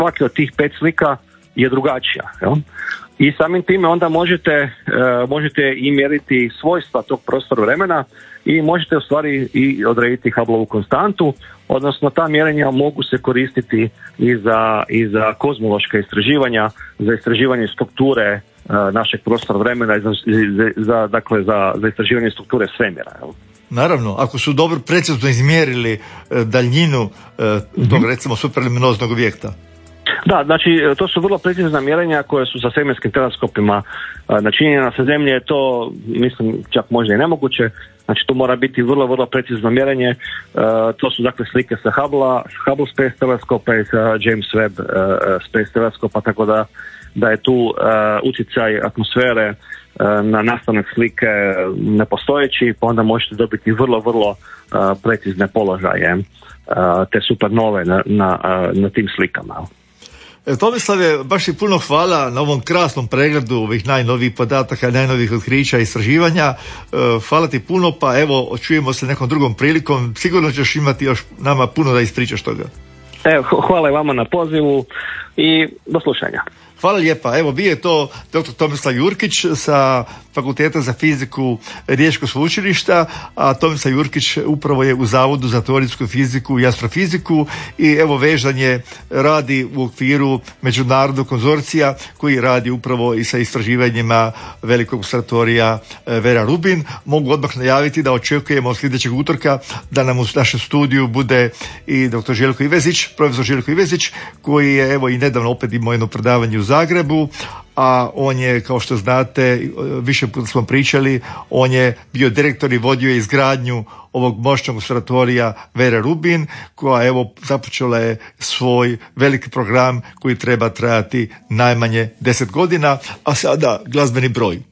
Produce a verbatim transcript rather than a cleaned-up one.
svake od tih pet slika je drugačija. Jel? I samim time onda možete, uh, možete i mjeriti svojstva tog prostora vremena i možete u stvari i odrediti Hubbleovu konstantu, odnosno ta mjerenja mogu se koristiti i za, i za kozmološka istraživanja, za istraživanje strukture uh, našeg prostora vremena i za, za, za, dakle, za, za istraživanje strukture svemira. Jel? Naravno, ako su dobro precizno izmjerili uh, daljinu uh, tog recimo superluminoznog objekta. Da, znači to su vrlo precizna mjerenja koje su sa svemirskim teleskopima načinjena. Sa Zemlje je to, mislim, čak možda i nemoguće. Znači to mora biti vrlo, vrlo precizno mjerenje. E, to su dakle slike sa Hubble, Hubble Space teleskopa i sa James Webb e, Space teleskopa, tako da, da je tu e, utjecaj atmosfere e, na nastanak slike nepostojeći, pa onda možete dobiti vrlo, vrlo e, precizne položaje e, te supernove na, na, na tim slikama. Tomislave, baš i puno hvala na ovom krasnom pregledu ovih najnovijih podataka, najnovijih otkrića i istraživanja. Hvala ti puno, pa evo, čujemo se nekom drugom prilikom. Sigurno ćeš imati još nama puno da ispričaš toga. Evo, hvala i vama na pozivu i do slušanja. Hvala lijepa. Evo, bio je to doktor Tomislav Jurkić sa Fakulteta za fiziku Riječkog sveučilišta, a Tomislav Jurkić upravo je u Zavodu za teorijsku fiziku i astrofiziku i evo vežanje radi u okviru međunarodnog konzorcija koji radi upravo i sa istraživanjima velikog observatorija Vera Rubin. Mogu odmah najaviti da očekujemo od sljedećeg utorka da nam u našem studiju bude i doktor Željko Ivezić, profesor Željko Ivezić, koji je evo i nedavno opet imao jedno predavanje u Zagrebu, a on je, kao što znate, više puta smo pričali, on je bio direktor i vodio je izgradnju ovog moćnog observatorija Vera Rubin, koja evo započela je svoj veliki program koji treba trajati najmanje deset godina, a sada glazbeni broj.